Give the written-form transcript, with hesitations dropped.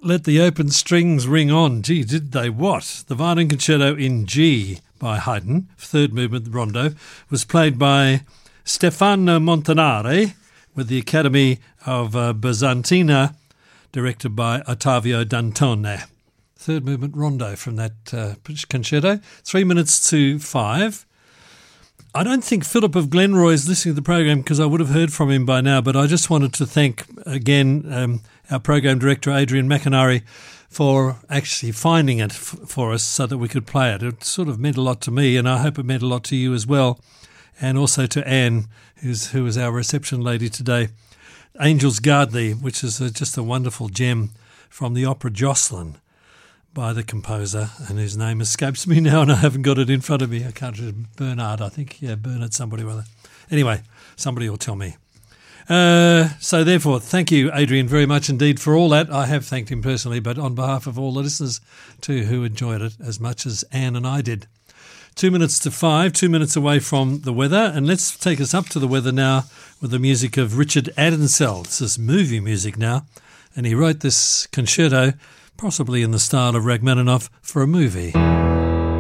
Let the Open Strings Ring On. Gee, did they what? The Violin Concerto in G by Haydn, third movement, Rondo, was played by Stefano Montanari with the Academy of Byzantina, directed by Ottavio Dantone. Third movement Rondo from that concerto. 3 minutes to 5. I don't think Philip of Glenroy is listening to the program because I would have heard from him by now, but I just wanted to thank again our program director Adrian McInerney for actually finding it for us so that we could play it. It sort of meant a lot to me, and I hope it meant a lot to you as well, and also to Anne, who was our reception lady today. Angel's Gardly, which is just a wonderful gem from the opera Jocelyn by the composer, and whose name escapes me now, and I haven't got it in front of me. I can't remember. Bernard, I think. Yeah, Bernard somebody or other. Anyway, somebody will tell me. So therefore, thank you, Adrian, very much indeed for all that. I have thanked him personally, but on behalf of all the listeners too who enjoyed it as much as Anne and I did. 2 minutes to 5, 2 minutes away from the weather, and let's take us up to the weather now with the music of Richard Adensel. This is movie music now, and he wrote this concerto possibly in the style of Rachmaninoff for a movie.